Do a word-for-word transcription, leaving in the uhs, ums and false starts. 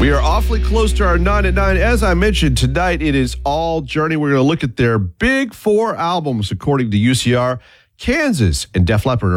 We are awfully close to our nine at nine. As I mentioned, tonight it is all Journey. We're going to look at their big four albums, according to U C R. Kansas and Def Leppard